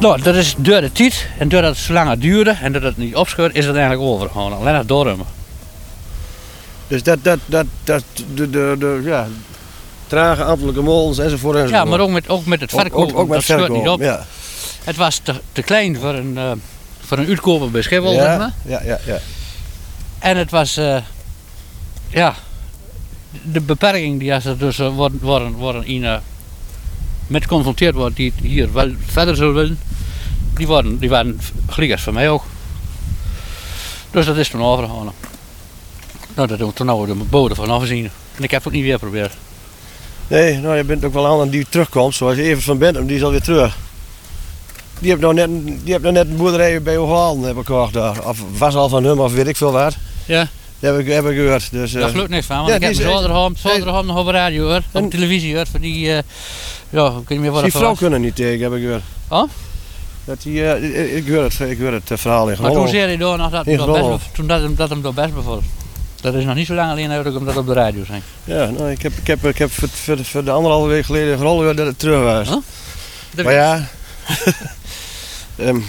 Nou, dat is door de tijd en doordat het zo lang duurde en dat het niet opscheurt, is het eigenlijk overgegaan. Alleen nog doorrummen. Dus ja, trage ambtelijke molens enzovoort. Ja, maar ook met het verkopen, ook met dat scheurt verkopen, niet op. ja. Het was te klein voor een uitkoper bij Schiphol, zeg maar. Ja. En het was, de beperking die als er dus worden in met geconfronteerd wordt die hier wel verder zullen willen, die waren gelijk als voor mij ook. Dus dat is toen overgegaan. Nou, dat doen we toen nou de bodem van afzien. En ik heb het ook niet weer geprobeerd. Nee, nou je bent ook wel aan die terugkomt, zoals je even van bent, die is alweer terug. Die heeft nou net een boerderij bij Oegalen hebben gekocht daar. Of was al van hem of weet ik veel wat. Ja. Dat heb ik gehoord. Dus, Daar lukt niks van, want ja, ik heb hem zolderham nog op de radio gehoord, op televisie gehoord, voor die, ik weet niet meer wat die het vrouw was. kunnen niet tegen, heb ik gehoord. Oh? Dat ik hoor het verhaal in Maar toen Groningen. zei hij door nog dat In Groningen. dat hem door best bevalt. Dat is nog niet zo lang alleen dat ik dat op de radio zei. Ja, nou, ik heb voor de 1,5 week geleden gehoord dat het terug was. Huh? Maar ja,